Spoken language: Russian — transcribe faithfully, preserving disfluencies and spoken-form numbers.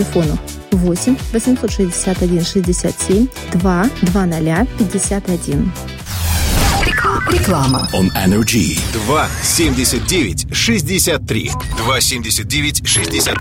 телефону восемь восемьсот шестьдесят один шестьдесят семь два двадцать пятьдесят один. Реклама. On Energy. два семьдесят девять шестьдесят три. два семьдесят девять шестьдесят три.